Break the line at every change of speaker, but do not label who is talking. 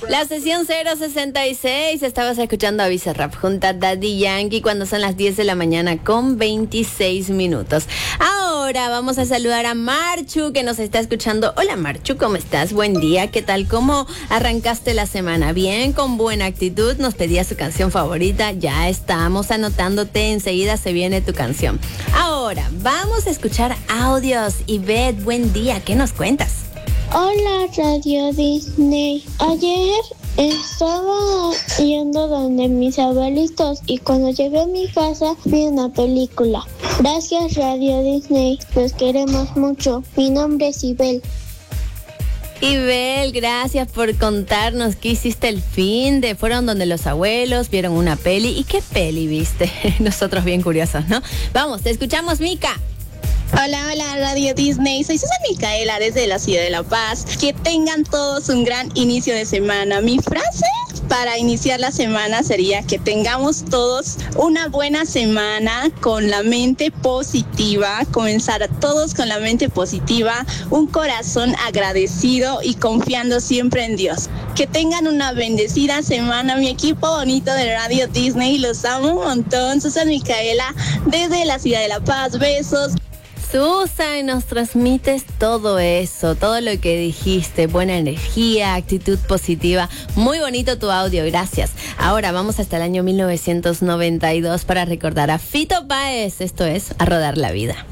La sesión 066, estabas escuchando a Bizarrap junto a Daddy Yankee cuando son las 10 de la mañana con 26 minutos. Ahora vamos a saludar a Marchu que nos está escuchando. Hola Marchu, ¿cómo estás? Buen día, ¿qué tal? ¿Cómo arrancaste la semana? Bien, con buena actitud, nos pedía su canción favorita. Ya estamos anotándote, enseguida se viene tu canción. Ahora vamos a escuchar audios. Ivette, buen día, ¿qué nos cuentas?
Hola Radio Disney. Ayer estaba yendo donde mis abuelitos y cuando llegué a mi casa vi una película. Gracias Radio Disney, los queremos mucho. Mi nombre es Ibel.
Ibel, gracias por contarnos qué hiciste el fin de. Fueron donde los abuelos, vieron una peli. ¿Y qué peli viste? Nosotros bien curiosos, ¿no? Vamos, te escuchamos, Mica.
Hola, Radio Disney. Soy Susana Micaela desde la ciudad de La Paz. Que tengan todos un gran inicio de semana. Mi frase para iniciar la semana sería que tengamos todos una buena semana con la mente positiva. Comenzar a todos con la mente positiva, un corazón agradecido y confiando siempre en Dios. Que tengan una bendecida semana, mi equipo bonito de Radio Disney. Los amo un montón. Susana Micaela desde la ciudad de La Paz. Besos.
Susan, nos transmites todo eso, todo lo que dijiste, buena energía, actitud positiva, muy bonito tu audio, gracias. Ahora vamos hasta el año 1992 para recordar a Fito Páez, esto es A Rodar la Vida.